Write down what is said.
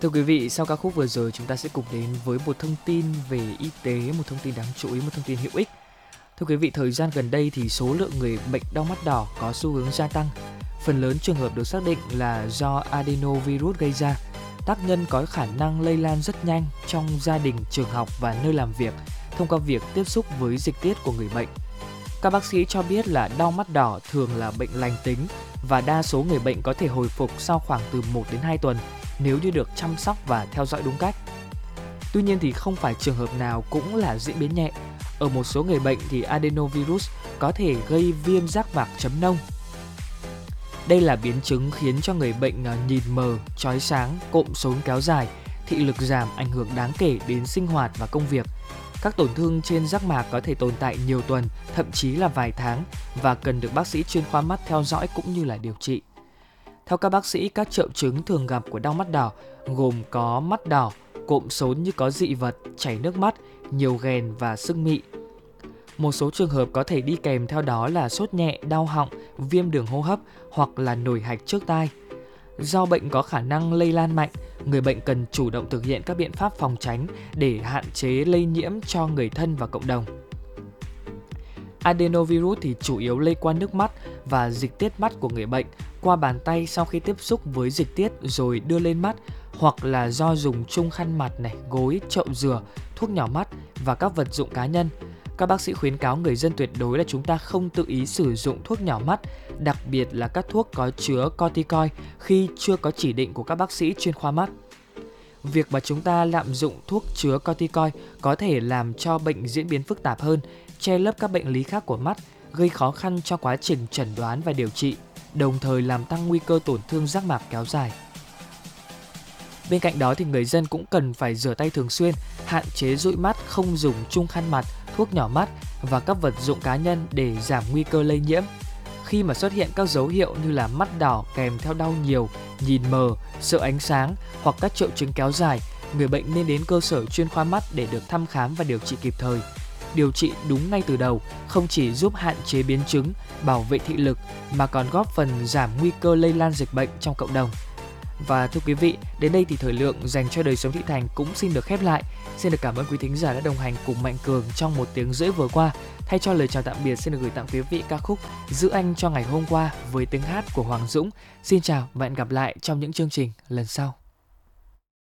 Thưa quý vị, sau ca khúc vừa rồi chúng ta sẽ cùng đến với một thông tin về y tế, một thông tin đáng chú ý, một thông tin hữu ích. Thưa quý vị, thời gian gần đây thì số lượng người bệnh đau mắt đỏ có xu hướng gia tăng. Phần lớn trường hợp được xác định là do adenovirus gây ra. Tác nhân có khả năng lây lan rất nhanh trong gia đình, trường học và nơi làm việc thông qua việc tiếp xúc với dịch tiết của người bệnh. Các bác sĩ cho biết là đau mắt đỏ thường là bệnh lành tính và đa số người bệnh có thể hồi phục sau khoảng từ 1 đến 2 tuần nếu như được chăm sóc và theo dõi đúng cách. Tuy nhiên thì không phải trường hợp nào cũng là diễn biến nhẹ. Ở một số người bệnh thì adenovirus có thể gây viêm giác mạc chấm nông. Đây là biến chứng khiến cho người bệnh nhìn mờ, chói sáng, cộm sốn kéo dài, thị lực giảm, ảnh hưởng đáng kể đến sinh hoạt và công việc. Các tổn thương trên giác mạc có thể tồn tại nhiều tuần, thậm chí là vài tháng và cần được bác sĩ chuyên khoa mắt theo dõi cũng như là điều trị. Theo các bác sĩ, các triệu chứng thường gặp của đau mắt đỏ gồm có mắt đỏ, cộm sốn như có dị vật, chảy nước mắt, nhiều ghèn và sưng mị. Một số trường hợp có thể đi kèm theo đó là sốt nhẹ, đau họng, viêm đường hô hấp hoặc là nổi hạch trước tai. Do bệnh có khả năng lây lan mạnh, người bệnh cần chủ động thực hiện các biện pháp phòng tránh để hạn chế lây nhiễm cho người thân và cộng đồng. Adenovirus thì chủ yếu lây qua nước mắt và dịch tiết mắt của người bệnh, qua bàn tay sau khi tiếp xúc với dịch tiết rồi đưa lên mắt, hoặc là do dùng chung khăn mặt, gối, chậu rửa, thuốc nhỏ mắt và các vật dụng cá nhân. Các bác sĩ khuyến cáo người dân tuyệt đối là chúng ta không tự ý sử dụng thuốc nhỏ mắt, đặc biệt là các thuốc có chứa corticoid khi chưa có chỉ định của các bác sĩ chuyên khoa mắt. Việc mà chúng ta lạm dụng thuốc chứa corticoid có thể làm cho bệnh diễn biến phức tạp hơn, che lấp các bệnh lý khác của mắt, gây khó khăn cho quá trình chẩn đoán và điều trị, đồng thời làm tăng nguy cơ tổn thương giác mạc kéo dài. Bên cạnh đó thì người dân cũng cần phải rửa tay thường xuyên, hạn chế dụi mắt, không dùng chung khăn mặt, thuốc nhỏ mắt và các vật dụng cá nhân để giảm nguy cơ lây nhiễm. Khi mà xuất hiện các dấu hiệu như là mắt đỏ kèm theo đau nhiều, nhìn mờ, sợ ánh sáng hoặc các triệu chứng kéo dài, người bệnh nên đến cơ sở chuyên khoa mắt để được thăm khám và điều trị kịp thời. Điều trị đúng ngay từ đầu không chỉ giúp hạn chế biến chứng, bảo vệ thị lực mà còn góp phần giảm nguy cơ lây lan dịch bệnh trong cộng đồng. Và thưa quý vị, đến đây thì thời lượng dành cho đời sống thị thành cũng xin được khép lại. Xin được cảm ơn quý thính giả đã đồng hành cùng Mạnh Cường trong 1 tiếng rưỡi vừa qua. Thay cho lời chào tạm biệt, xin được gửi tặng quý vị ca khúc Giữ Anh cho ngày hôm qua với tiếng hát của Hoàng Dũng. Xin chào và hẹn gặp lại trong những chương trình lần sau.